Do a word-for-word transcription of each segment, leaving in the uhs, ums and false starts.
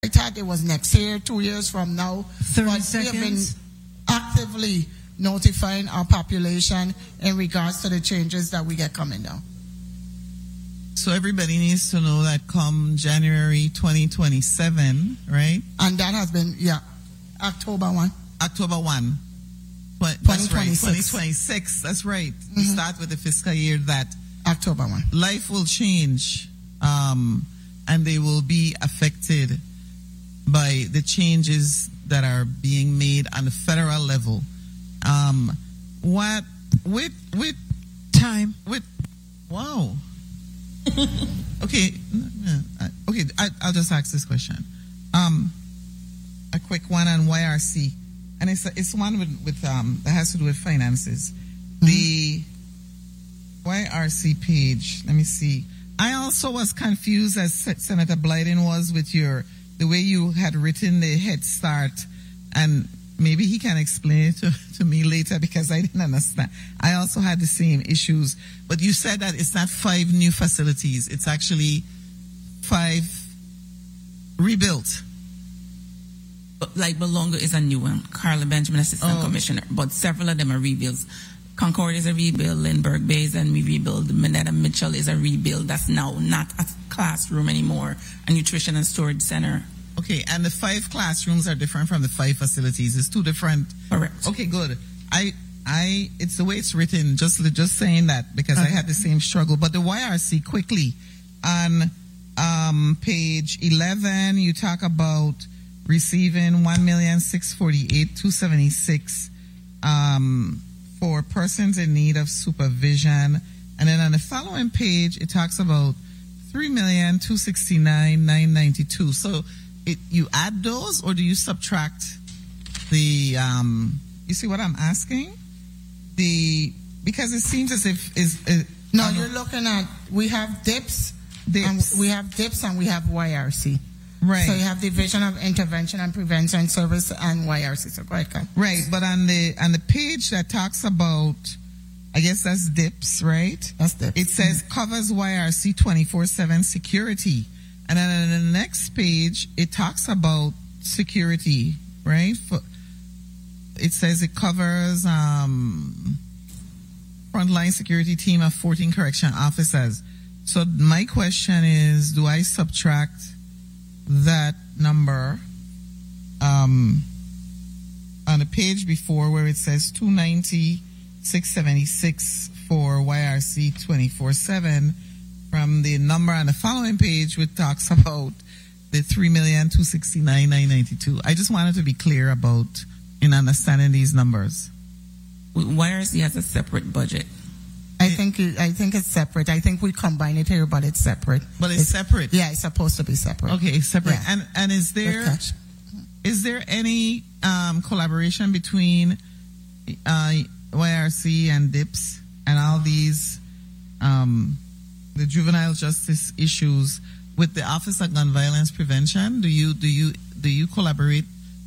I thought it was next year, two years from now. thirty but seconds. We have been actively notifying our population in regards to the changes that we get coming down. So everybody needs to know that come January twenty twenty-seven, right? And that has been, yeah, October first. October first. Tw- that's right, twenty twenty-six. That's right. Mm-hmm. We start with the fiscal year that October first. Life will change, um, and they will be affected by the changes that are being made on the federal level. Um, what with with time with wow. okay, okay. I, I'll just ask this question. Um, a quick one on Y R C, and it's it's one with, with um that has to do with finances. Mm-hmm. The Y R C page. Let me see. I also was confused as Senator Blyden was with your the way you had written the Head Start, and maybe he can explain it to, to me later because I didn't understand. I also had the same issues, but you said that it's not five new facilities; it's actually five rebuilt. Like Bolongo is a new one. Carla Benjamin, Assistant oh. Commissioner, but several of them are rebuilds. Concord is a rebuild, Lindbergh Bay is a rebuild, Minetta Mitchell is a rebuild. That's now not a classroom anymore, a nutrition and storage center. Okay, and the five classrooms are different from the five facilities. It's two different. Correct. Okay, good. I, I, it's the way it's written. Just, just saying that because okay. I had the same struggle. But the Y R C quickly on um, page eleven, you talk about receiving one million six forty-eight two seventy six. Um. For persons in need of supervision. And then on the following page, it talks about three million two sixty-nine nine ninety-two. So it, you add those or do you subtract the, um, you see what I'm asking? The, because it seems as if, is, is no, you're looking at, we have dips, dips. And we have dips and we have Y R C. Right. So you have Division of Intervention and Prevention Service and Y R C. So go ahead, Kat. Right, but on the on the page that talks about, I guess that's D I P S, right? That's D I P S. It says covers Y R C twenty-four seven security. And then on the next page, it talks about security, right? For, it says it covers um, frontline security team of fourteen correction officers. So my question is, do I subtract that number um, on the page before where it says two ninety six seventy-six for Y R C twenty-four seven from the number on the following page which talks about the three million two sixty-nine nine ninety-two? I just wanted to be clear about in understanding these numbers. Y R C has a separate budget. I think I think it's separate. I think we combine it here, but it's separate. But it's, it's separate. Yeah, it's supposed to be separate. Okay, separate. Yeah. And and is there is there any um, collaboration between uh, Y R C and D I P S and all these um, the juvenile justice issues with the Office of Gun Violence Prevention? Do you do you do you collaborate?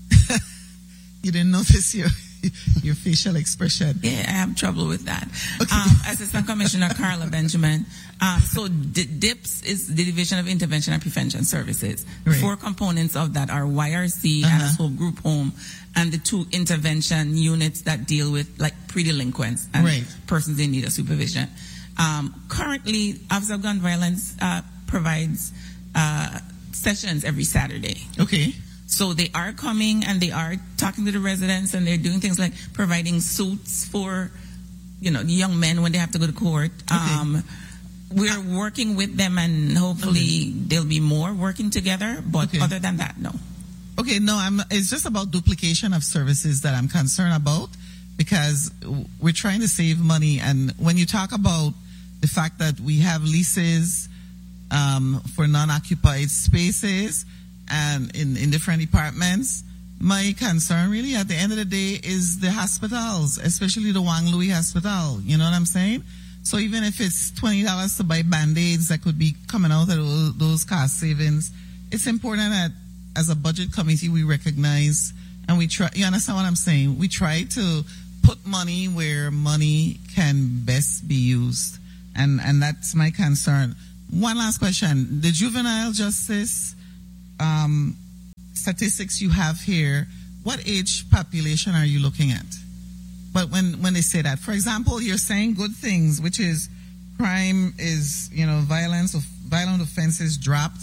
You didn't notice your your facial expression. Yeah, I have trouble with that. Okay. Um, Assistant Commissioner Carla Benjamin. Um, so D- DIPS is the Division of Intervention and Prevention Services. The right. four components of that are Y R C, uh-huh. and a whole group home, and the two intervention units that deal with like pre-delinquents and right. persons in need of supervision. Um, currently, Office of Gun Violence uh, provides uh, sessions every Saturday. Okay. So they are coming and they are talking to the residents and they're doing things like providing suits for, you know, the young men when they have to go to court. Okay. Um, we're working with them and hopefully okay. there'll be more working together. But okay. other than that, no. Okay, no, I'm, it's just about duplication of services that I'm concerned about because we're trying to save money. And when you talk about the fact that we have leases um, for non-occupied spaces, and in, in different departments, my concern really at the end of the day is the hospitals, especially the Wang Louis Hospital. You know what I'm saying? So even if it's twenty dollars to buy Band-Aids that could be coming out of those, those cost savings, it's important that as a budget committee we recognize and we try, you understand what I'm saying? We try to put money where money can best be used. And, and that's my concern. One last question. The juvenile justice Um, statistics you have here, what age population are you looking at? But when, when they say that, for example, you're saying good things, which is crime is, you know, violence of violent offenses dropped.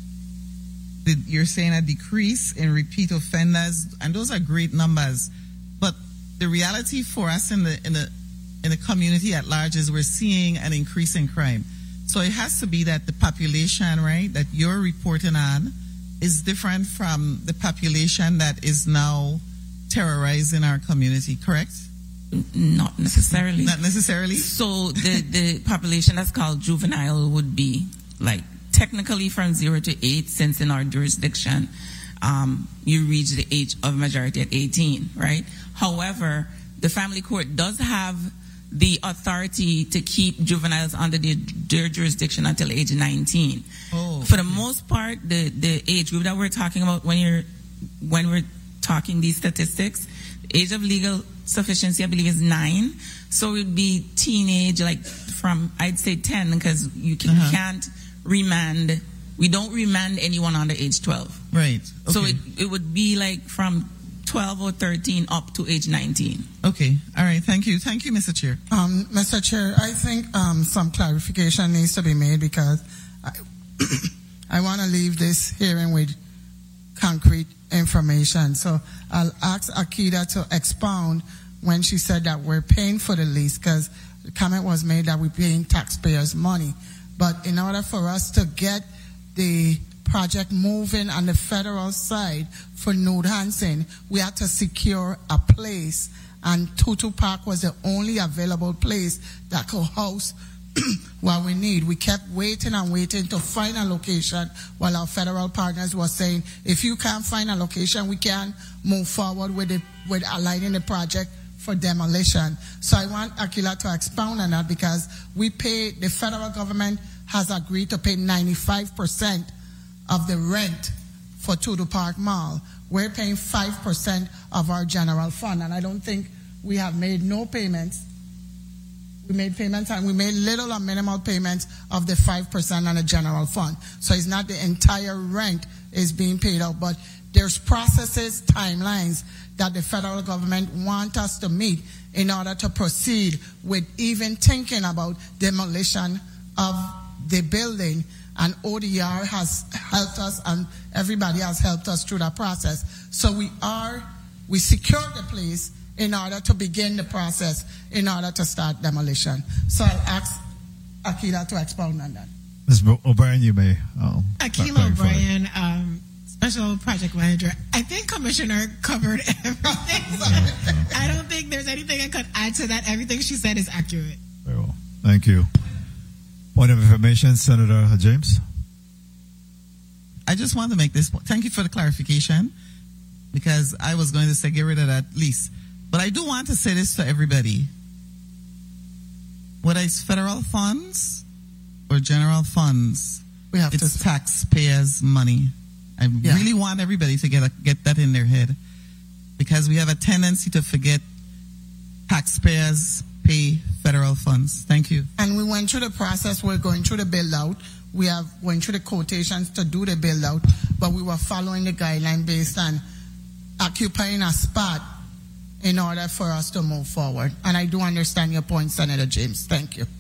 You're saying a decrease in repeat offenders, and those are great numbers. But the reality for us in the in the in the community at large is we're seeing an increase in crime. So it has to be that the population, right, that you're reporting on is different from the population that is now terrorizing our community, correct? Not necessarily. Not necessarily? So the, the population that's called juvenile would be like technically from zero to eight, since in our jurisdiction, um, you reach the age of majority at eighteen, right? However, the family court does have the authority to keep juveniles under the, their jurisdiction until age nineteen. Oh, For the most part, the, the age group that we're talking about when you're when we're talking these statistics, the age of legal sufficiency, I believe, is nine. So it would be teenage, like from I'd say ten, because you, can, Uh-huh. you can't remand. We don't remand anyone under age twelve. Right. Okay. So it it would be like from twelve or thirteen up to age nineteen. Okay. All right. Thank you. Thank you, Mister Chair. Um, Mister Chair, I think um, some clarification needs to be made because I, I want to leave this hearing with concrete information. So I'll ask Akida to expound when she said that we're paying for the lease, because the comment was made that we're paying taxpayers' money. But in order for us to get the project moving on the federal side for Nude Hansen, we had to secure a place, and Tutu Park was the only available place that could house what we need. We kept waiting and waiting to find a location while our federal partners were saying, if you can't find a location, we can't move forward with it, with aligning the project for demolition. So I want Akila to expound on that, because we pay, the federal government has agreed to pay ninety-five percent of the rent for Tutu Park Mall. We're paying five percent of our general fund, and I don't think we have made no payments. We made payments, and we made little or minimal payments of the five percent on the general fund. So it's not the entire rent is being paid out, but there's processes, timelines that the federal government want us to meet in order to proceed with even thinking about demolition of the building. And O D R has helped us, and everybody has helped us through that process. So we are, we secured the place in order to begin the process, in order to start demolition. So I'll ask Akila to expound on that. Miz O'Brien, you may. Um, Akila O'Brien, um, Special Project Manager. I think Commissioner covered everything. I don't think there's anything I could add to that. Everything she said is accurate. Very well. Thank you. Point of information, Senator James. I just want to make this point. Thank you for the clarification, because I was going to say get rid of that lease. But I do want to say this to everybody. Whether it's federal funds or general funds, We have it's to taxpayers' money. I Yeah. really want everybody to get a, get that in their head, because we have a tendency to forget taxpayers pay federal funds. Thank you. And we went through the process. We're going through the build out. We have went through the quotations to do the build out, but we were following the guideline based on occupying a spot in order for us to move forward. And I do understand your point, Senator James. Thank you.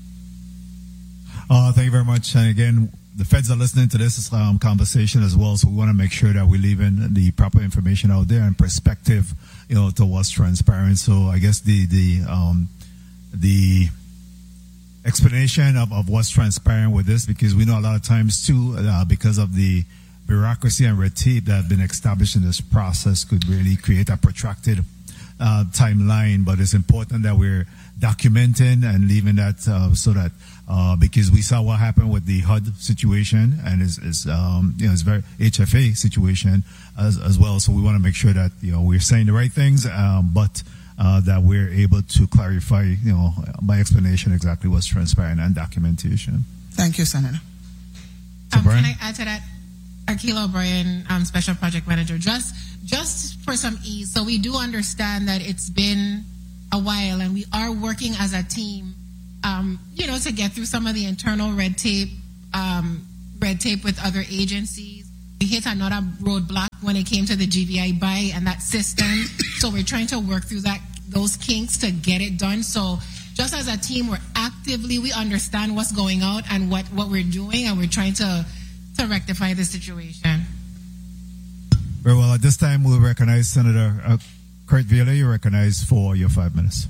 Uh, thank you very much. And again, the feds are listening to this um, conversation as well, so we want to make sure that we're leaving the proper information out there and perspective, you know, to what's transparent. So I guess the the um, the explanation of, of what's transparent with this, because we know a lot of times too, uh, because of the bureaucracy and red tape that have been established in this process, could really create a protracted uh, timeline. But it's important that we're documenting and leaving that uh, so that uh, because we saw what happened with the H U D situation, and is is um, you know it's very H F A situation as as well. So we want to make sure that you know we're saying the right things, um, but uh, that we're able to clarify, you know, by explanation exactly what's transparent and documentation. Thank you, Senator. Um, Brian? can I add to that? Akila O'Brien, um, Special Project Manager, just just for some ease, so we do understand that it's been a while, and we are working as a team, um, you know, to get through some of the internal red tape, um, red tape with other agencies. we hit another roadblock when it came to the G V I buy and that system. So we're trying to work through that those kinks to get it done. So just as a team, we're actively, we understand what's going on and what, what we're doing, and we're trying to, to rectify the situation. Very well. At this time, we'll recognize Senator uh, Kurt Vila. You're recognized for your five minutes.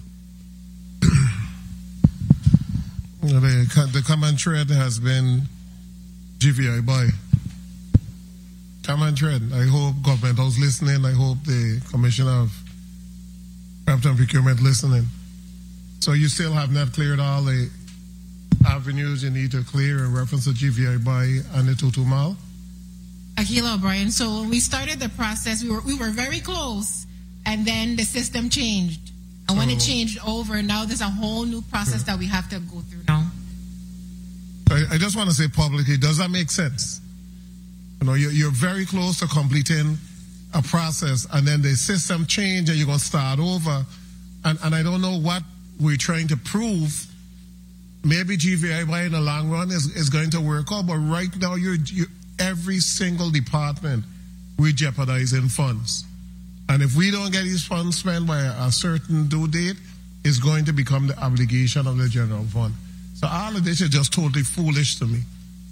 the, the common thread has been G V I buy. Common thread. I hope government is listening. I hope the Commissioner of Capital and Procurement listening. So you still have not cleared all the avenues you need to clear in reference to G V I buy and the Tutu Mall? Akila O'Brien. So when we started the process, we were we were very close, and then the system changed. And when oh. it changed over, now there's a whole new process yeah. that we have to go through now. I, I just want to say publicly, does that make sense? You know, you're, you're very close to completing a process, and then the system change, and you're going to start over. And, and I don't know what we're trying to prove. Maybe G V I buy in the long run is, is going to work out, but right now, you're, you're every single department, we're jeopardizing funds. And if we don't get these funds spent by a, a certain due date, it's going to become the obligation of the general fund. So all of this is just totally foolish to me.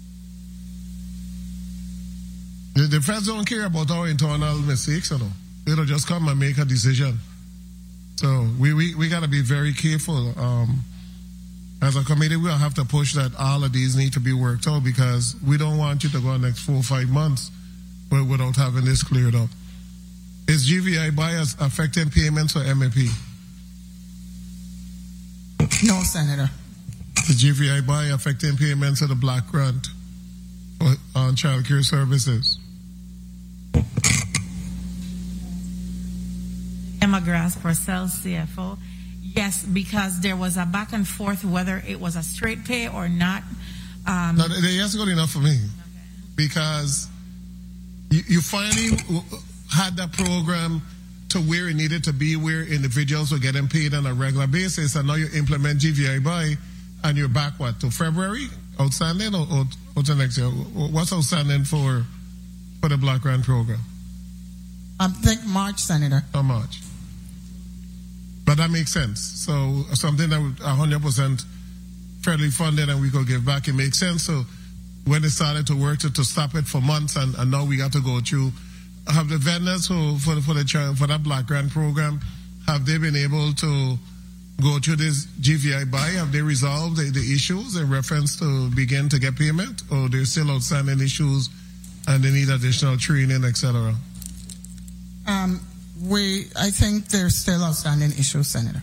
The, the feds don't care about our internal mistakes, you know. They'll just come and make a decision. So we, we, we got to be very careful. Um, as a committee, we'll have to push that all of these need to be worked out, because we don't want you to go the next four or five months without having this cleared up. Is G V I bias affecting payments for M A P? No, Senator. Is G V I buy affecting payments of the Black Grant on child care services? Emma Grass Purcell, C F O. Yes, because there was a back and forth whether it was a straight pay or not. Um, no, that's good enough for me. Okay. Because you, you finally had that program to where it needed to be, where individuals were getting paid on a regular basis, and now you implement G V I buy, and you're back, what, to February? Outstanding, or, or, or to next year? What's outstanding for for the Black Grant program? I think March, Senator. Oh, March. But that makes sense. So something that was one hundred percent federally funded and we could give back, it makes sense. So when they started to work to, to stop it for months, and, and now we got to go through, have the vendors who, for, for, the, for that Black Grant program, have they been able to go through this G V I buy? Have they resolved the, the issues in reference to begin to get payment? Or there's still outstanding issues and they need additional training, et cetera? Um, we, I think there's still outstanding issues, Senator.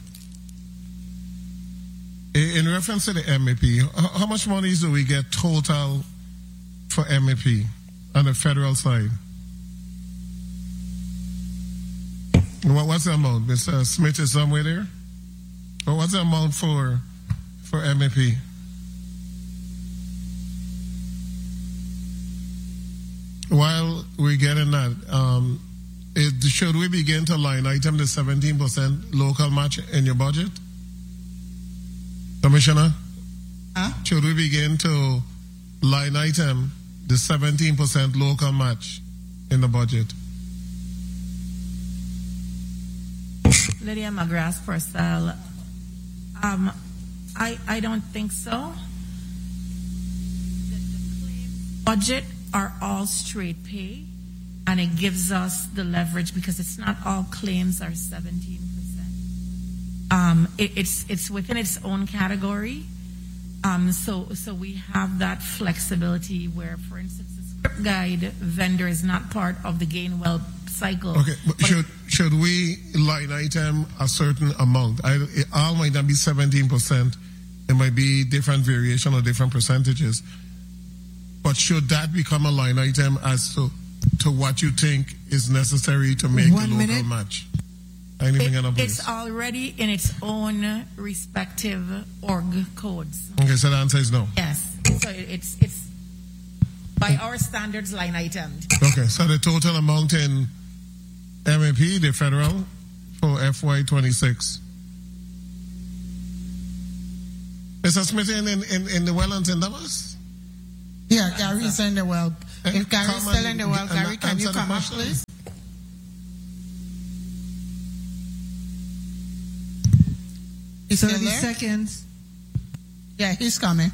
In reference to the M A P, how much money do we get total for M A P on the federal side? What's the amount? Mister Smith is somewhere there? Well, what's the amount for for M A P? While we're getting that, um, it, should we begin to line item the seventeen percent local match in your budget? Commissioner? Huh? Should we begin to line item the seventeen percent local match in the budget? Lydia McGrath Purcell. Um, I I don't think so. The, the claims budget are all straight pay, and it gives us the leverage because it's not all claims are seventeen percent. Um, it, it's it's within its own category. Um, so so we have that flexibility where, for instance, the script guide vendor is not part of the Gainwell cycle. Okay, but, but should should we line item a certain amount? I, it all might not be seventeen percent. It might be different variation or different percentages. But should that become a line item as to to what you think is necessary to make One the local minute. match? Anything It, in a it's already in its own respective org codes. Okay, so the answer is no. Yes, so it, it's it's by our standards line item. Okay, so the total amount in M A P, the federal, for F Y twenty-six. Mister Smith in, in, in the Wellington, that was? Yeah, Gary's in the well. If Gary's Come still and in the well, and Gary, can you answer the come up, question. please? He's still thirty there? seconds. Yeah, he's coming.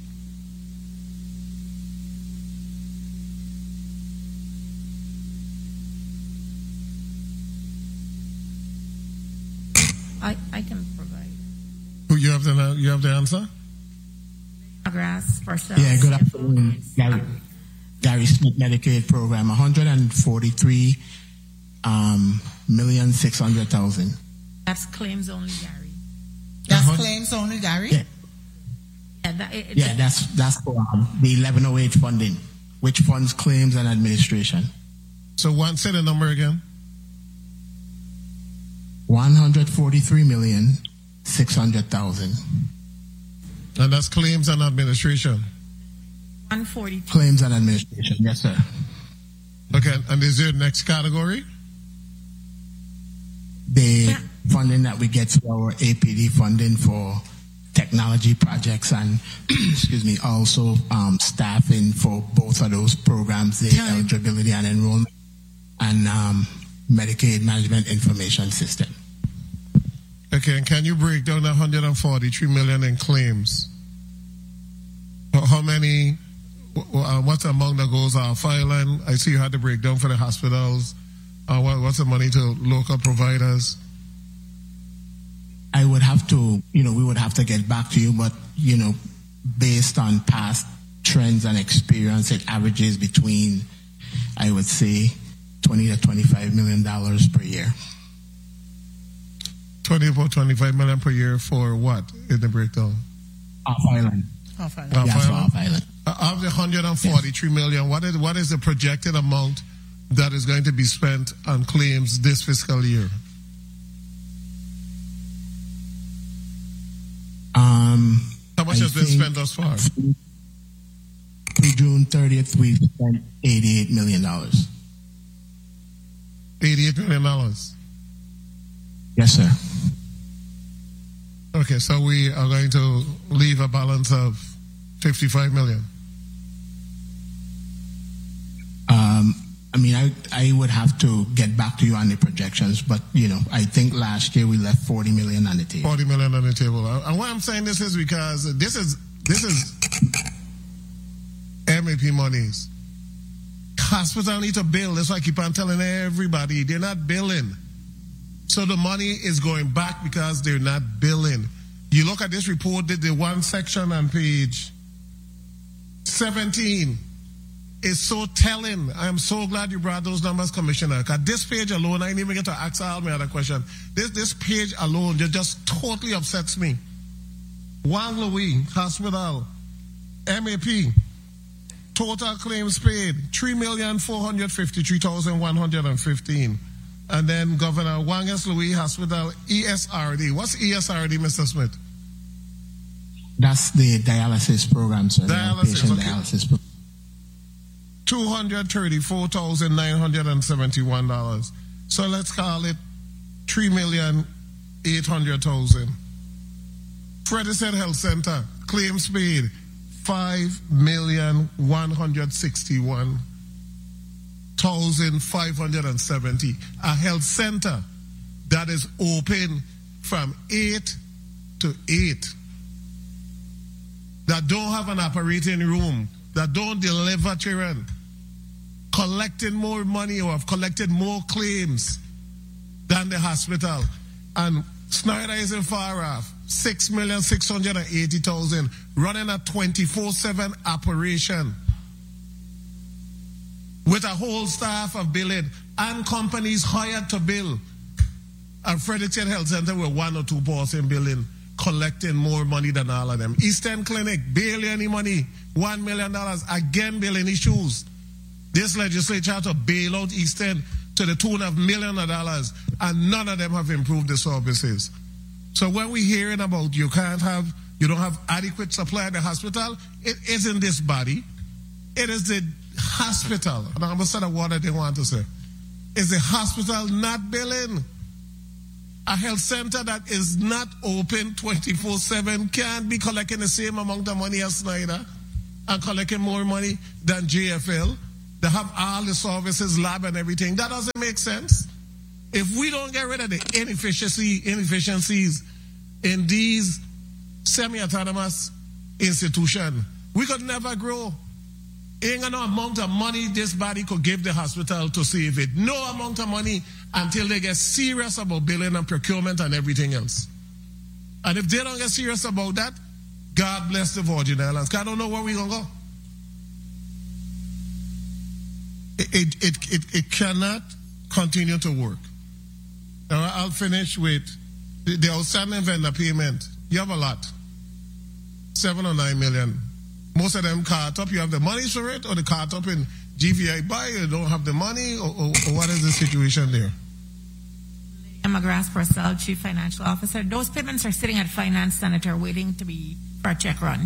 I, I can provide. Who you have the you have the answer? Grass first. Yeah, good afternoon, Gary. Gary Smith Medicaid program, one hundred forty-three um, million six hundred thousand. That's claims only, Gary. That's Uh-huh. claims only, Gary? Yeah, Yeah, that, it, yeah, that's that's for um, the eleven oh eight funding, which funds claims and administration. So one, say the number again. One hundred forty-three million six hundred thousand. And that's claims and administration. one forty-two. Claims and administration, yes, sir. Okay, and is there next category? The funding that we get through our A P D funding for technology projects and, excuse me, also um, staffing for both of those programs, the Time. eligibility and enrollment and um, Medicaid management information system. Okay, and can you break down the one hundred forty-three million in claims? How how many, wh- uh, what's the amount that goes out filing? I see you had the breakdown for the hospitals. Uh, what, what's the money to local providers? I would have to, you know, we would have to get back to you, but, you know, based on past trends and experience, it averages between, I would say, twenty to twenty-five million dollars per year. twenty-four, twenty-five million per year for what in the breakdown? Off island. Off island. Off Yeah, for island? off island. Uh, Of the one hundred forty-three million, what is what is the projected amount that is going to be spent on claims this fiscal year? Um, How much I has been think spent thus far? Through June thirtieth, we've spent eighty-eight million dollars. eighty-eight million dollars. Yes, sir. Okay, so we are going to leave a balance of fifty-five million. Um, I mean, I, I would have to get back to you on the projections, but, you know, I think last year we left forty million on the table. forty million on the table. And why I'm saying this is because this is this is M A P monies. Hospitals need to bill. That's why I keep on telling everybody they're not billing. So the money is going back because they're not billing. You look at this report, the, the one section on page seventeen is so telling. I'm so glad you brought those numbers, Commissioner. Because this page alone, I didn't even get to ask all my other question. This this page alone just, just totally upsets me. Juan Louis Hospital, M A P, total claims paid three million four hundred fifty-three thousand one hundred fifteen. And then Governor Juan S. Louis Hospital, E S R D. What's E S R D, Mister Smith? That's the dialysis program, sir. the Dialysis, outpatient okay. dialysis program. two hundred thirty-four thousand nine hundred seventy-one dollars. So let's call it three million eight hundred thousand. Frederickson Health Center, claims paid five million one hundred sixty-one thousand five hundred seventy. A health center that is open from eight to eight, that don't have an operating room, that don't deliver children, collecting more money or have collected more claims than the hospital. And Snyder isn't far off. six million six hundred eighty thousand, running a twenty-four seven operation with a whole staff of billing and companies hired to bill. And Frederickson Health Center with one or two person billing, collecting more money than all of them. Eastern Clinic, barely any money, one million dollars, again billing issues. This legislature had to bail out Eastern to the tune of millions of dollars, and none of them have improved the services. So when we're hearing about you can't have, you don't have adequate supply at the hospital, it isn't this body. It is the hospital. And I'm going to say what they want to say. Is the hospital not billing? A health center that is not open twenty-four seven can't be collecting the same amount of money as Snyder and collecting more money than J F L. They have all the services, lab and everything. That doesn't make sense. If we don't get rid of the inefficiency, inefficiencies in these semi-autonomous institutions, we could never grow. Ain't no amount of money this body could give the hospital to save it. No amount of money until they get serious about billing and procurement and everything else. And if they don't get serious about that, God bless the Virgin Islands. I don't know where we're going to go. It, it, it, it cannot continue to work. Now, I'll finish with the, the outstanding vendor payment. You have a lot. Seven or nine million. Most of them caught up. You have the money for it, or the caught up in G V I buy, you don't have the money, or, or, or what is the situation there? Emma Grass Purcell, Chief Financial Officer. Those payments are sitting at Finance Senator waiting to be for a check run.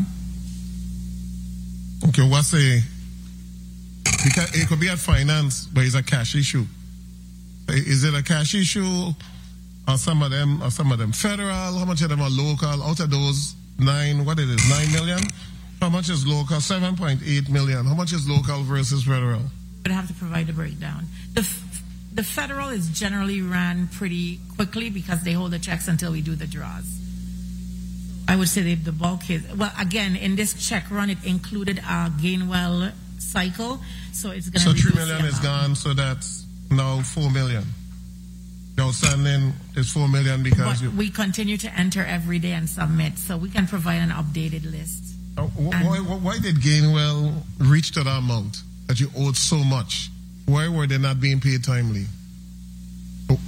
Okay, what's the... Because it could be at finance, but it's a cash issue. Is it a cash issue, or some of them, or some of them federal? How much of them are local? Out of those nine, what it is, nine million? How much is local? Seven point eight million. How much is local versus federal? Would have to provide a breakdown. The f- the federal is generally ran pretty quickly because they hold the checks until we do the draws. I would say that the bulk is, well, again, in this check run, it included a Gainwell cycle, so it's going to So be three million is gone, so that's now four million. The outstanding is four million because but you, we continue to enter every day and submit, so we can provide an updated list. uh, why, why, why did Gainwell reach to that amount that you owed so much? Why were they not being paid timely? Oh.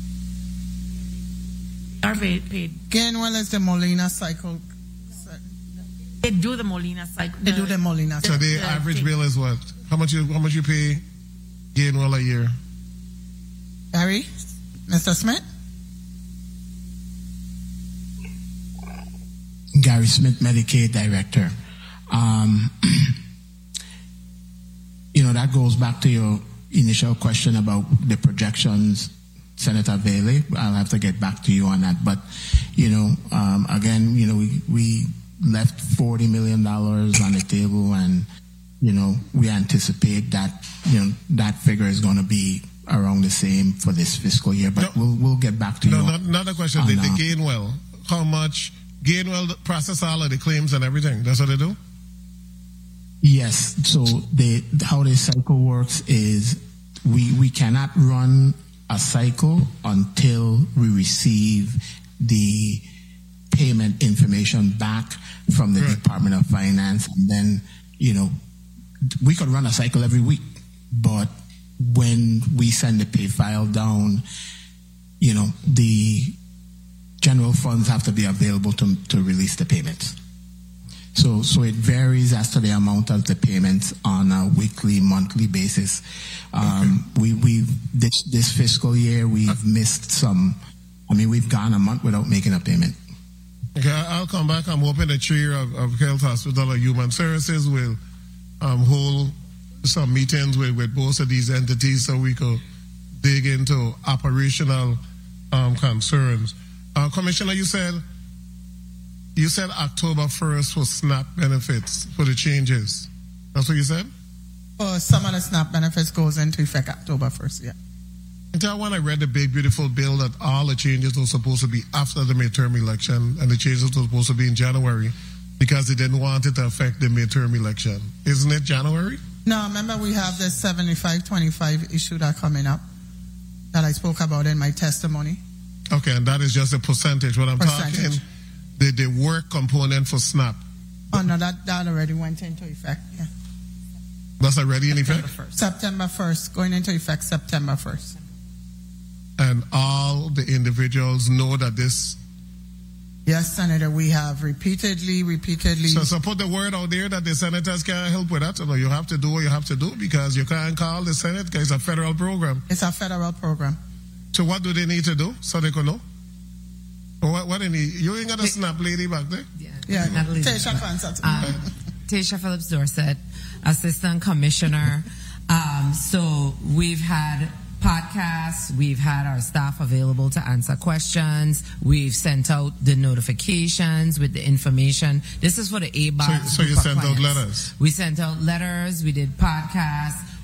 Are paid, paid. Gainwell is the Molina cycle. They do the Molina cycle. They do the Molina So cycle. the the average thing. bill is what? How much you how much you pay Gainwell a year? Harry, Mister Smith? Gary Smith, Medicaid Director. Um, you know, that goes back to your initial question about the projections, Senator Bailey. I'll have to get back to you on that. But, you know, um, again, you know, we, we left forty million dollars on the table, and, you know, we anticipate that, you know, that figure is going to be around the same for this fiscal year. But No. we'll, we'll get back to No, you. not, not a question. on, The, the uh, Gainwell, how much Gainwell process all of the claims and everything? That's what they do? Yes. So the how the cycle works is we we cannot run a cycle until we receive the payment information back from the Right. Department of Finance, and then, you know, we could run a cycle every week, but when we send the pay file down, you know, the general funds have to be available to to release the payments. So, so it varies as to the amount of the payments on a weekly, monthly basis. Um, we, we've, this, this fiscal year, we've missed some, I mean, we've gone a month without making a payment. Okay, I- I'll come back. I'm hoping the chair of, of Health Hospital or Human Services will um, hold some meetings with, with both of these entities so we could dig into operational um, concerns. Uh, Commissioner, you said you said October first for SNAP benefits for the changes. That's what you said? Oh, some of the SNAP benefits goes into effect October first, yeah. Until when I read the big, beautiful bill that all the changes were supposed to be after the midterm election, and the changes were supposed to be in January because they didn't want it to affect the midterm election. Isn't it January? No, remember we have this seventy-five twenty-five issue that coming up that I spoke about in my testimony. Okay, and that is just a percentage. What I'm Percentage. talking, the, the work component for SNAP. Oh, no, that, that already went into effect, yeah. That's already in effect? September first, going into effect September first. And all the individuals know that this... Yes, Senator, we have repeatedly, repeatedly... So, so put the word out there that the senators can't help with that. You know, you have to do what you have to do because you can't call the Senate because it's a federal program. It's a federal program. So what do they need to do so they can know? Or what, what they need? You ain't got a SNAP lady back there? Yeah, Yeah, Natalie. Tasha can answer to Um, Tasha Phillips Dorset, Assistant Commissioner. Um, so we've had podcasts, we've had our staff available to answer questions, we've sent out the notifications with the information. This is for the A B O S. So- so you group of sent out clients. letters? We sent out letters, we did podcasts,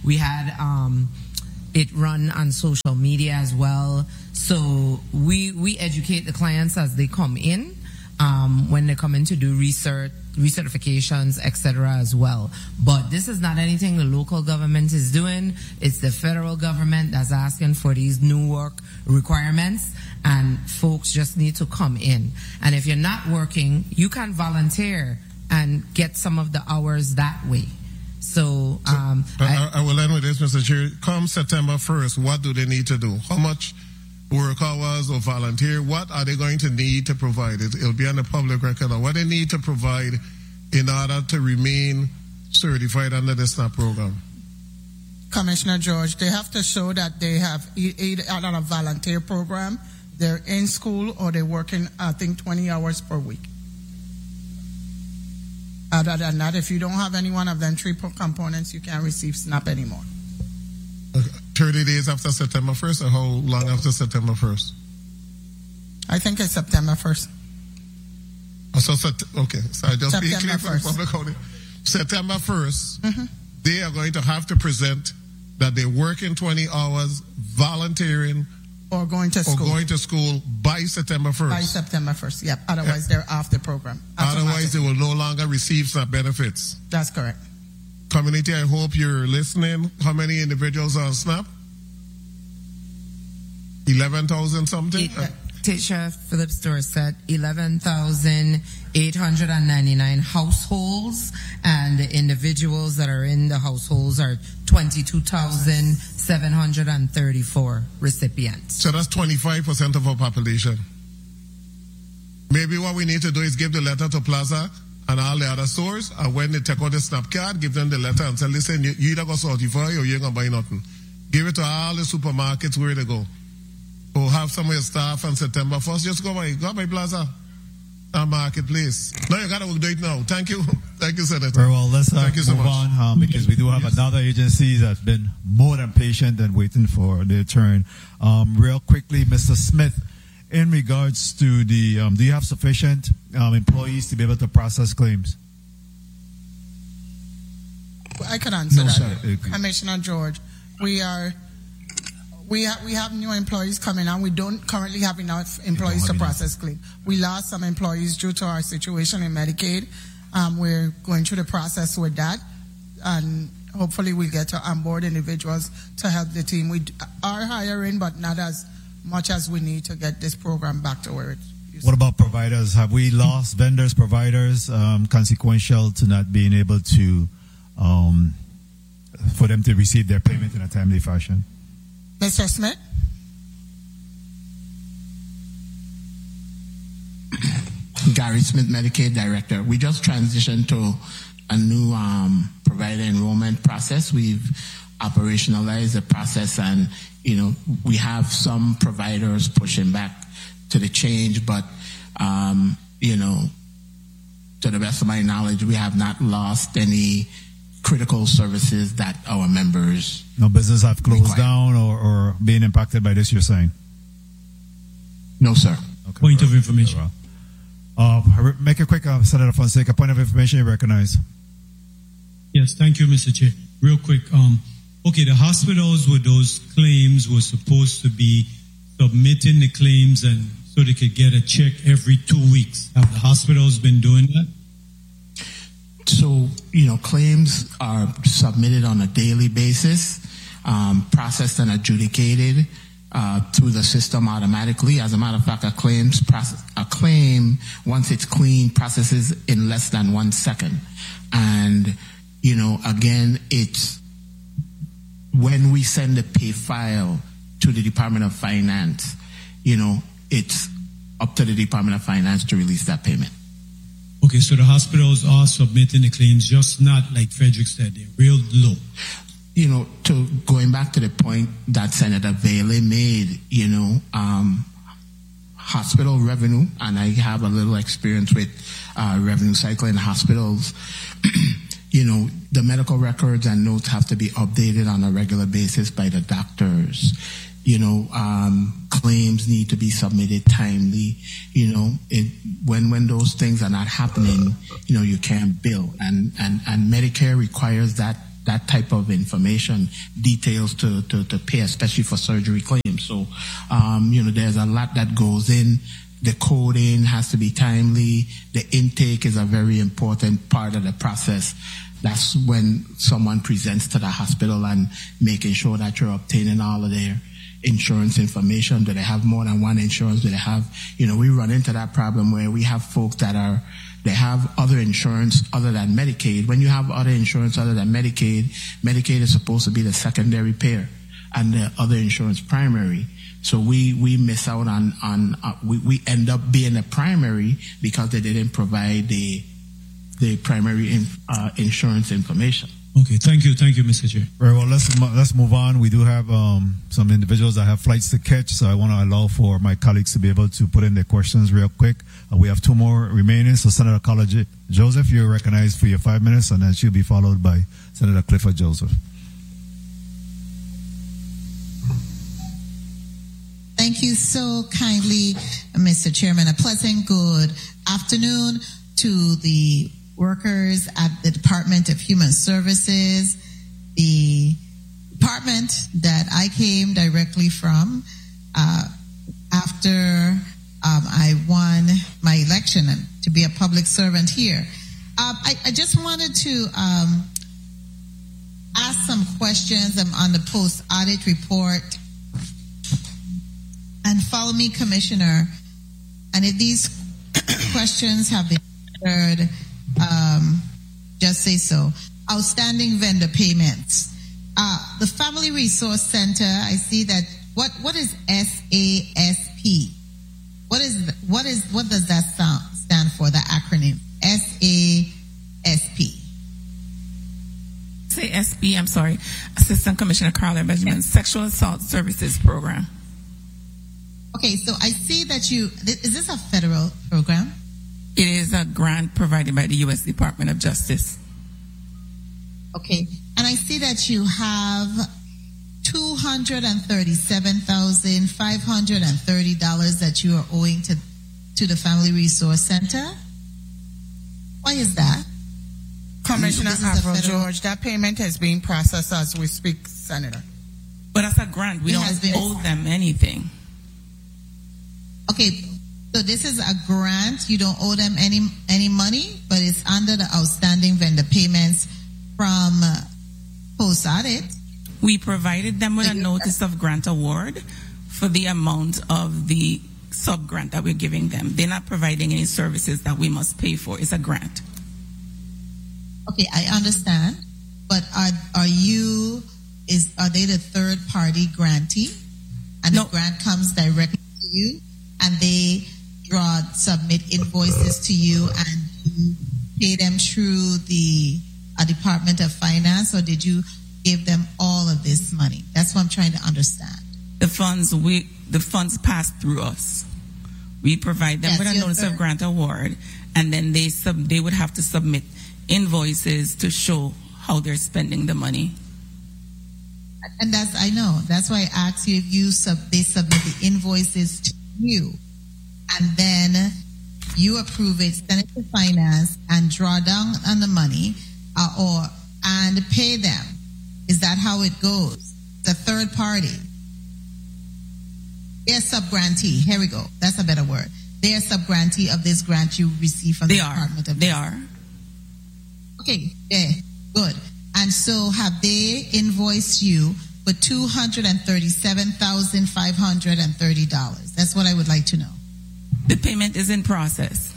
We had um, it run on social media as well. So we we educate the clients as they come in, um, when they come in to do research, recertifications, et cetera as well. But this is not anything the local government is doing. It's the federal government that's asking for these new work requirements, and folks just need to come in. And if you're not working, you can volunteer and get some of the hours that way. So, um, so I, I, I will end with this, Mister Chair. Come September first, what do they need to do? How much work hours or volunteer? What are they going to need to provide? It, it'll be on the public record. What they need to provide in order to remain certified under the SNAP program? Commissioner George, they have to show that they have e- either on a volunteer program, they're in school, or they're working, I think, twenty hours per week. Other than that, if you don't have any one of them three components, you can't receive SNAP anymore. Okay. thirty days after September first, or how long after September first? I think it's September first. Oh, so, okay, so I just be clear for the public audience. September first, mm-hmm. they are going to have to present that they're working twenty hours, volunteering, or going to or school. going to school by September first. By September first, yep. Otherwise, yeah. they're off the program. Otherwise, they will no longer receive SNAP benefits. That's correct. Community, I hope you're listening. How many individuals are on SNAP? eleven thousand something? It, uh, Teacher Phillips Dorset, eleven thousand eight hundred ninety-nine households, and the individuals that are in the households are twenty-two thousand seven hundred thirty-four recipients. So that's twenty-five percent of our population. Maybe what we need to do is give the letter to Plaza and all the other stores, and when they take out the SNAP card, give them the letter and say, listen, you, you either go certify or you ain't gonna buy nothing. Give it to all the supermarkets where they go. Or have some of your staff on September first, just go by, go by Plaza and Marketplace. Now you gotta do it now. Thank you. Thank you, Senator. Very well, let's uh, Thank you so move much. on, um, because we do have yes. another agency that's been more than patient and waiting for their turn. Um, real quickly, Mister Smith, in regards to the, um, do you have sufficient um, employees to be able to process claims? I can answer no, that. Sir. Commissioner George, we are, we have, we have new employees coming on. We don't currently have enough employees to process claims. We lost some employees due to our situation in Medicaid. Um, we're going through the process with that, and hopefully we'll get to onboard individuals to help the team. We are hiring, but not as much as we need to get this program back to where it used What about providers? Have we lost vendors, providers, um, consequential to not being able to, um, for them to receive their payment in a timely fashion? Mister Smith? Gary Smith, Medicaid Director. We just transitioned to a new um, provider enrollment process. We've operationalized the process, and you know we have some providers pushing back to the change, but um, you know, to the best of my knowledge, we have not lost any critical services that our members. No business have closed require. down or, or being impacted by this, you're saying? No, sir. Okay. Point of information. Uh, make a quick, uh, Senator Fonseca, point of information you recognize. Yes, thank you, Mister Chair. Real quick, um, okay, the hospitals with those claims were supposed to be submitting the claims and so they could get a check every two weeks. Have the hospitals been doing that? So, you know, claims are submitted on a daily basis, um, processed and adjudicated uh, through the system automatically. As a matter of fact, a claims process, a claim, once it's clean, processes in less than one second. And, you know, again, it's when we send the pay file to the Department of Finance, you know, it's up to the Department of Finance to release that payment. Okay, so the hospitals are submitting the claims, just not like Frederick said, they're real low. You know, to going back to the point that Senator Bailey made, you know, um, hospital revenue, and I have a little experience with uh, revenue cycle in hospitals. You know, the medical records and notes have to be updated on a regular basis by the doctors. You know, um, claims need to be submitted timely. You know, it, when when those things are not happening, you know, you can't bill, and and and Medicare requires that that type of information, details to, to, to pay, especially for surgery claims. So, um, you know, there's a lot that goes in. The coding has to be timely. The intake is a very important part of the process. That's when someone presents to the hospital and making sure that you're obtaining all of their insurance information. Do they have more than one insurance? Do they have, you know, we run into that problem where we have folks that are, they have other insurance other than Medicaid. When you have other insurance other than Medicaid, Medicaid is supposed to be the secondary payer and the other insurance primary. So we, we miss out on, on uh, we, we end up being the primary because they didn't provide the, the primary in, uh, insurance information. Okay, thank you, thank you, Mister Chair. Very well, let's let's move on. We do have um, some individuals that have flights to catch, so I want to allow for my colleagues to be able to put in their questions real quick. Uh, we have two more remaining, so Senator College Joseph, you're recognized for your five minutes, and then she'll be followed by Senator Clifford Joseph. Thank you so kindly, Mister Chairman. A pleasant good afternoon to the workers at the Department of Human Services, the department that I came directly from uh, after um, I won my election and to be a public servant here. Um, I, I just wanted to um, ask some questions on the post-audit report. And follow me, Commissioner. And if these questions have been answered, um, just say so. Outstanding vendor payments. Uh, the Family Resource Center, I see that, what, what is S A S P? What is, what is, what does that sound, stand for, the acronym? S A S P. Say S P, I'm sorry. Assistant Commissioner Carla Benjamin, yes. Sexual Assault Services Program. Okay, so I see that you, is this a federal program? It is a grant provided by the U S Department of Justice. Okay, and I see that you have two hundred thirty-seven thousand five hundred thirty dollars that you are owing to, to the Family Resource Center. Why is that? Commissioner Afro George, that payment is being processed as we speak, Senator. But as a grant, we It don't has been- owe them anything. Okay, so this is a grant. You don't owe them any any money, but it's under the outstanding vendor payments from uh, post audit. We provided them with a notice of grant award for the amount of the sub grant that we're giving them. They're not providing any services that we must pay for. It's a grant. Okay, I understand, but are are you is are they the third party grantee, and No. the grant comes directly to you, and they draw submit invoices to you, and you pay them through the uh, Department of Finance, or did you give them all of this money? That's what I'm trying to understand. The funds we the funds pass through us. We provide them Yes, with a yes, notice sir. of grant award, and then they sub they would have to submit invoices to show how they're spending the money. And that's, I know, that's why I asked you if you sub, they submit the invoices to you, and then you approve it, send it to finance, and draw down on the money, uh, or, and pay them. Is that how it goes? The third party. They're sub-grantee. Here we go. That's a better word. They're sub-grantee of this grant you receive from They the are. Department of They are. Okay, yeah, good. And so have they invoiced you for two hundred thirty-seven thousand five hundred thirty dollars? That's what I would like to know. The payment is in process.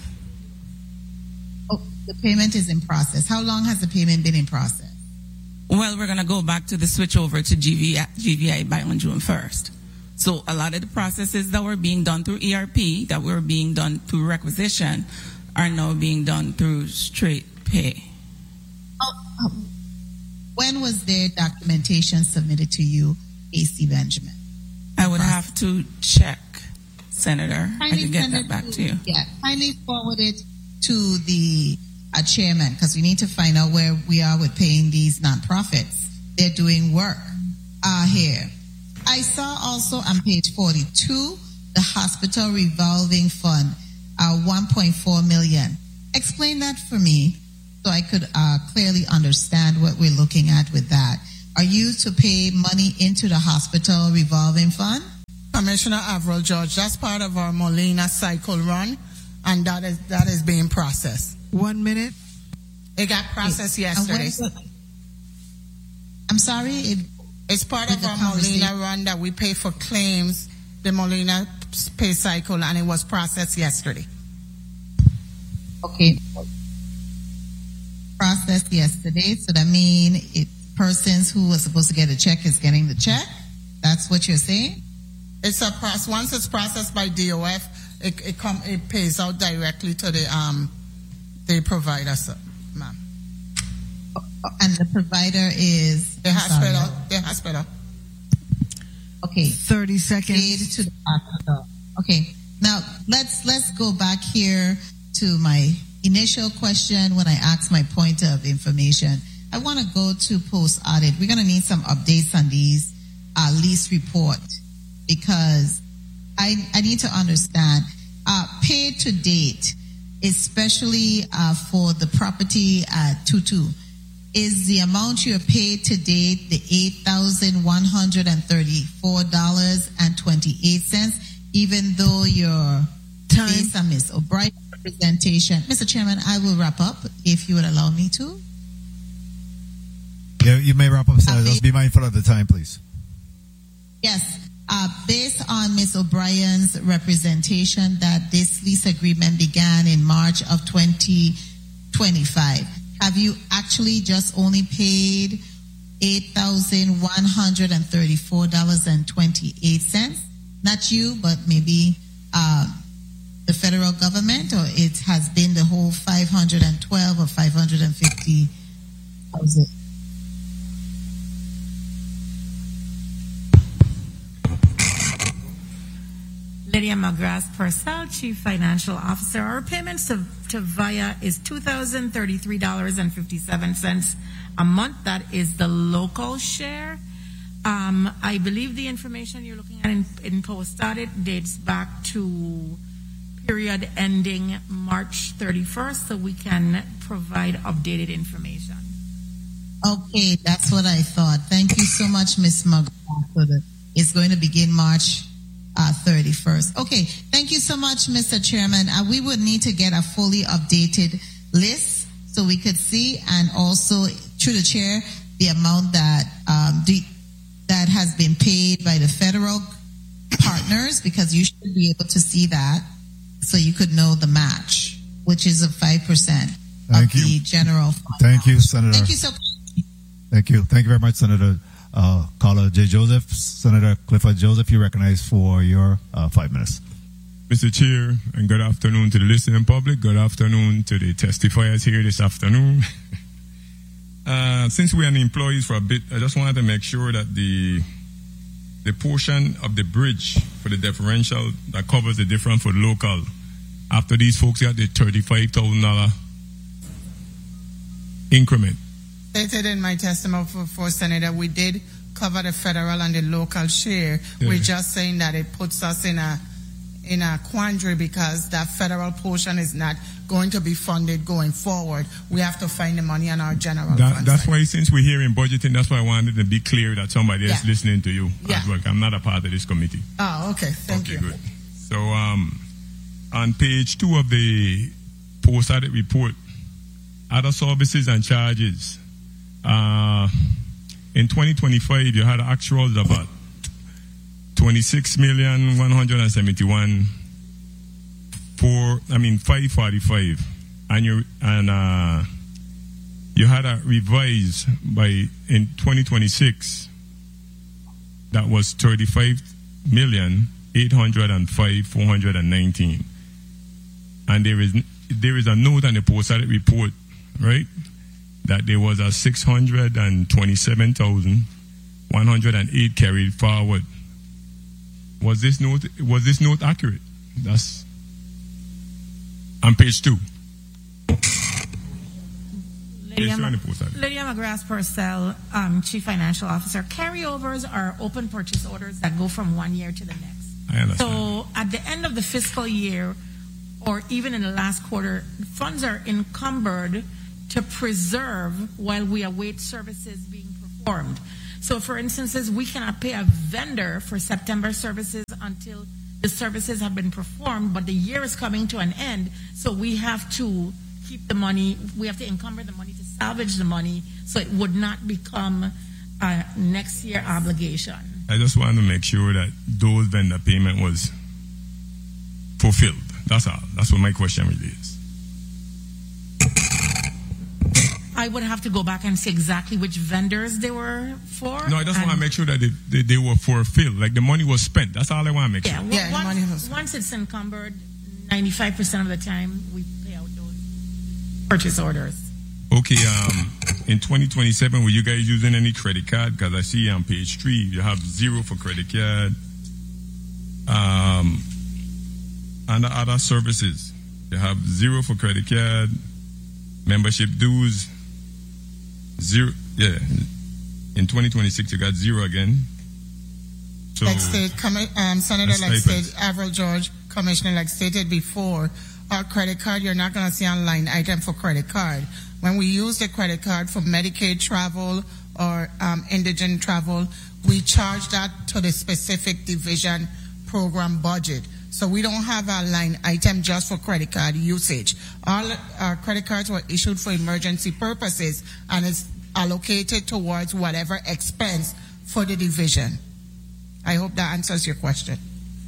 Oh, the payment is in process. How long has the payment been in process? Well, we're going to go back to the switch over to G V I, G V I by on June first. So a lot of the processes that were being done through E R P, that were being done through requisition, are now being done through straight pay. Oh, oh. When was their documentation submitted to you, A C Benjamin? I would have to check, Senator. I Kindly can get send that it back to you. Yeah, kindly forward it to the uh, chairman, because we need to find out where we are with paying these nonprofits. They're doing work uh, here. I saw also on page forty-two, the hospital revolving fund, uh, one point four million. Explain that for me. so I could uh, clearly understand what we're looking at with that. Are you to pay money into the hospital revolving fund? Commissioner Avril George, that's part of our Molina cycle run, and that is that is being processed. One minute. It got processed yesterday. I'm sorry? It, it's part of our Molina run that we pay for claims, the Molina pay cycle, and it was processed yesterday. Okay. Processed yesterday, so that means it persons who were supposed to get a check is getting the check? That's what you're saying? It's a process. Once it's processed by D O F, it it come it pays out directly to the um the provider, so, ma'am. And the provider is the hospital. Sorry. The hospital. Okay. Thirty seconds. Paid to the hospital. Okay. Now let's let's go back here to my initial question when I asked my point of information. I want to go to post audit. We're going to need some updates on these uh, lease report because I I need to understand uh, paid to date, especially uh, for the property at Tutu. Is the amount you're paid to date the eight thousand one hundred thirty-four dollars and twenty-eight cents, even though you're Time. based on Miz O'Brien's representation? Mister Chairman, I will wrap up if you would allow me to. Yeah, you may wrap up, Senator. Let's be mindful of the time, please. Yes. Uh, based on Miz O'Brien's representation that this lease agreement began in March of twenty twenty-five, have you actually just only paid eight thousand one hundred thirty-four dollars and twenty-eight cents? Not you, but maybe uh, the federal government, or it has been the whole five hundred twelve or five hundred fifty thousand? Lydia McGrath Purcell, Chief Financial Officer. Our payments to, to V I A is two thousand thirty-three dollars and fifty-seven cents a month. That is the local share. Um, I believe the information you're looking at in, in post audit dates back to period ending March thirty-first, so we can provide updated information. Okay, that's what I thought. Thank you so much, Miz McGrath. It's going to begin March Uh, thirty-first. Okay, thank you so much, Mister Chairman. Uh, we would need to get a fully updated list so we could see, and also through the chair, the amount that um, the, that has been paid by the federal partners, because you should be able to see that, so you could know the match, which is a five percent of Thank you. the general fund. Thank you, Senator. Thank you so much. Thank you. Thank you very much, Senator uh, Carla J. Joseph. Senator Clifford Joseph, you recognized for your uh, five minutes. Mister Chair, and good afternoon to the listening public. Good afternoon to the testifiers here this afternoon. uh, since we are employees for a bit, I just wanted to make sure that the the portion of the bridge for the differential that covers the difference for local, after these folks got the thirty-five thousand dollars increment. Stated in my testimony for, for Senator, we did cover the federal and the local share. Yeah. We're just saying that it puts us in a in a quandary because that federal portion is not going to be funded going forward. We have to find the money on our general that, funds. That's why, since we're here in budgeting, that's why I wanted to be clear that somebody else yeah. listening to you yeah. as well. I'm not a part of this committee. Oh, okay. Thank okay, you. Good. So, um, on page two of the post-audit report, other services and charges. Uh, in twenty twenty-five, you had actuals about twenty-six million one hundred seventy-one for I mean five forty-five, and you and uh, you had a revise by in twenty twenty-six that was thirty-five million eight hundred five four hundred nineteen, and there is there is a note on the post-audit report, right, that there was a six hundred twenty-seven thousand one hundred eight carried forward. Was this note was this note accurate? That's on page two. Lydia, Ma- Lydia McGrath Purcell, um, Chief Financial Officer. Carryovers are open purchase orders that go from one year to the next. I understand. So at the end of the fiscal year, or even in the last quarter, funds are encumbered to preserve while we await services being performed. So, for instance, we cannot pay a vendor for September services until the services have been performed, but the year is coming to an end, so we have to keep the money, we have to encumber the money to salvage the money so it would not become a next year obligation. I just want to make sure that those vendor payment was fulfilled. That's all. That's what my question really is. I would have to go back and see exactly which vendors they were for. No, I just want to make sure that they, they, they were fulfilled. Like the money was spent. That's all I want to make yeah, sure. Yeah, once, money was once it's encumbered, ninety-five percent of the time we pay out those purchase orders. Okay, um, in twenty twenty-seven, were you guys using any credit card? Because I see on page three, you have zero for credit card. Um, and the other services, you have zero for credit card. Membership dues, zero. Yeah, in twenty twenty-six, you got zero again. So, like state, um, Senator, like state, Avril George, Commissioner, like stated before, our credit card, you're not going to see online item for credit card. When we use the credit card for Medicaid travel or um, indigent travel, we charge that to the specific division program budget. So we don't have a line item just for credit card usage. All our credit cards were issued for emergency purposes and it's allocated towards whatever expense for the division. I hope that answers your question.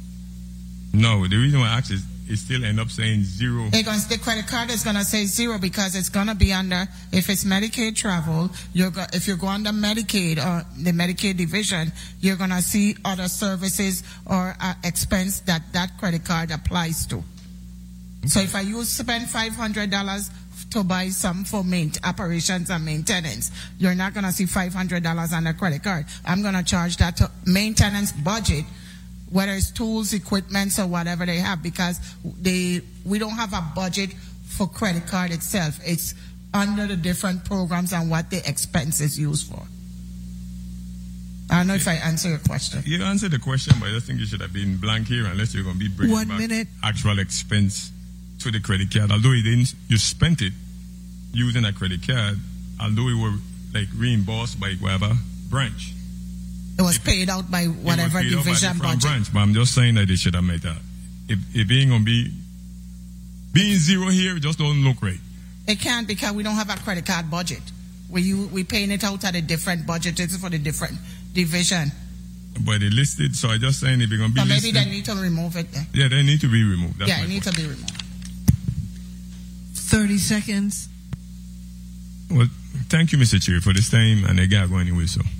No, the reason why I asked is it still end up saying zero. The credit card is going to say zero because it's going to be under, if it's Medicaid travel, you're go, if you go under Medicaid or the Medicaid division, you're going to see other services or uh, expense that that credit card applies to. Okay. So if I use spend five hundred dollars to buy some for main, operations and maintenance, you're not going to see five hundred dollars on the credit card. I'm going to charge that to maintenance budget, whether it's tools, equipment, or whatever they have, because they we don't have a budget for credit card itself. It's under the different programs and what the expense is used for. I don't know if I answer your question. You answered the question, but I just think you should have been blank here unless you're going to be bringing One back minute. actual expense to the credit card. Although you didn't, you spent it using a credit card, although you were like reimbursed by whatever branch. It was paid out by whatever division budget. Branch, but I'm just saying that they should have made that. If, if it ain't going to be, being zero here, it just don't look right. It can't because we don't have a credit card budget. We you, we paying it out at a different budget. It's for the different division. But they listed, so I just saying if it's going to be so maybe listed, they need to remove it then. Yeah, they need to be removed. That's yeah, it needs to be removed. thirty seconds. Well, thank you, Mister Chair, for this time, and again, go anyway, so.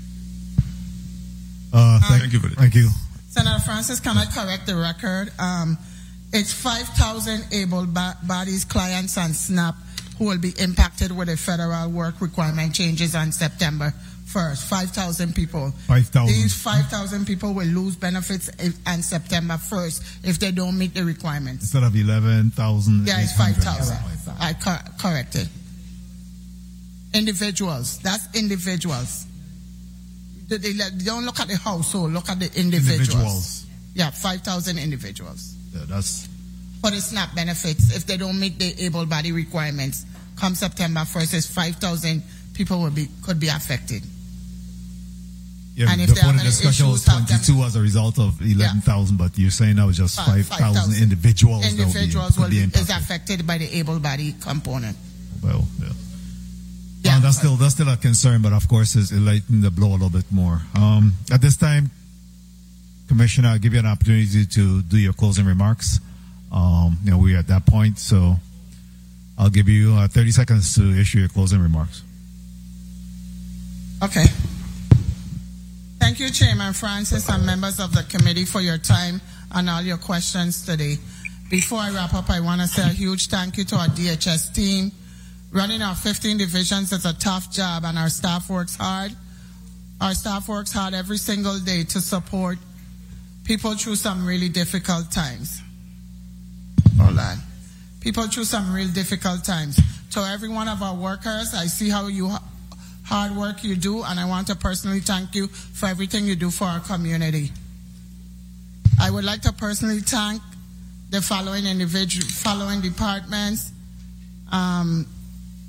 Uh, thank, thank you for that. Thank you. Senator Francis, can I correct the record? Um, it's five thousand able-bodied clients on SNAP who will be impacted with the federal work requirement changes on September first. five thousand people. five thousand. These five thousand people will lose benefits if, on September first if they don't meet the requirements. Instead of eleven thousand. Yeah, it's five thousand. I cor- corrected. Individuals. That's individuals. They, they, they don't look at the household, look at the individuals. individuals. Yeah, five thousand individuals. Yeah, that's. For the SNAP benefits, if they don't meet the able-body requirements, come September first, it's five thousand people will be could be affected. Yeah, and if the they have point of discussion was twenty-two as a result of eleven thousand, yeah. But you're saying now it's just five thousand individuals. Individuals that will be, will be is affected by the able-body component. Well, yeah. Yeah, uh, that's still that's still a concern, but of course it's lightening the blow a little bit more. Um, at this time, Commissioner, I'll give you an opportunity to do your closing remarks. Um, you know, we're at that point, so I'll give you uh, thirty seconds to issue your closing remarks. Okay. Thank you, Chairman Francis and members of the committee for your time and all your questions today. Before I wrap up, I want to say a huge thank you to our D H S team. Running our fifteen divisions is a tough job and our staff works hard. Our staff works hard every single day to support people through some really difficult times. Hold on. People through some real difficult times. To every one of our workers, I see how you hard work you do, and I want to personally thank you for everything you do for our community. I would like to personally thank the following individual, following departments. Um,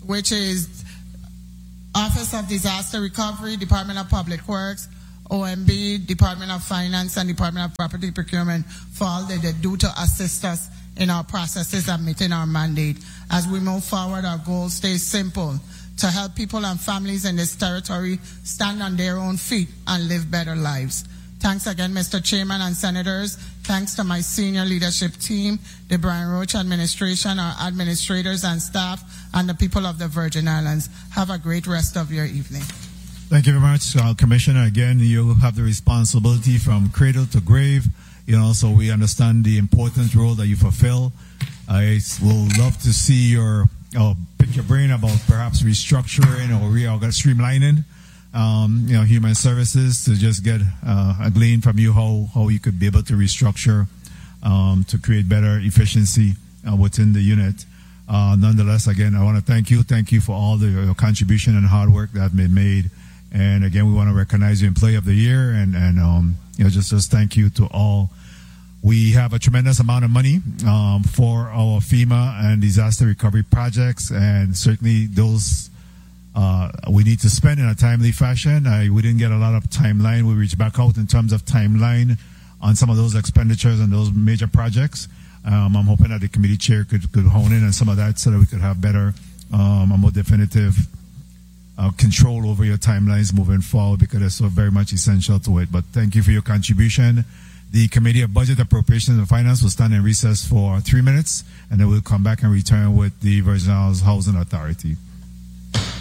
which is Office of Disaster Recovery, Department of Public Works, O M B, Department of Finance, and Department of Property Procurement for all that they do to assist us in our processes and meeting our mandate. As we move forward, our goal stays simple: to help people and families in this territory stand on their own feet and live better lives. Thanks again, Mister Chairman and Senators. Thanks to my senior leadership team, the Brian Roach administration, our administrators and staff, and the people of the Virgin Islands. Have a great rest of your evening. Thank you very much, uh, Commissioner. Again, you have the responsibility from cradle to grave. You know, so we understand the important role that you fulfill. I will love to see your uh, pick your brain about perhaps restructuring or reorganizing, streamlining. Um, you know, human services, to just get uh, a glean from you how, how you could be able to restructure um, to create better efficiency uh, within the unit. Uh, nonetheless, again, I want to thank you. Thank you for all the your contribution and hard work that have been made. And again, we want to recognize you Employee of the Year, and, and um, you know, just, just thank you to all. We have a tremendous amount of money um, for our FEMA and disaster recovery projects, and certainly those Uh, we need to spend in a timely fashion. I, we didn't get a lot of timeline. We reached back out in terms of timeline on some of those expenditures and those major projects. Um, I'm hoping that the committee chair could, could hone in on some of that so that we could have better, um, a more definitive uh, control over your timelines moving forward, because it's so very much essential to it. But thank you for your contribution. The Committee of Budget, Appropriations, and Finance will stand in recess for three minutes, and then we'll come back and return with the Virgin Islands Housing Authority.